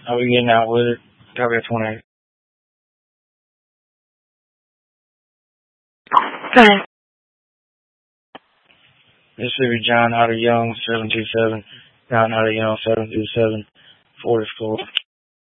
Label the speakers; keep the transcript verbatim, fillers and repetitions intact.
Speaker 1: I'll be getting out with it. Copy at twenty-eight.
Speaker 2: Thanks.
Speaker 1: Mississippi John Otter Young, seven two seven. John Otter Young, seven two seven. forty-four.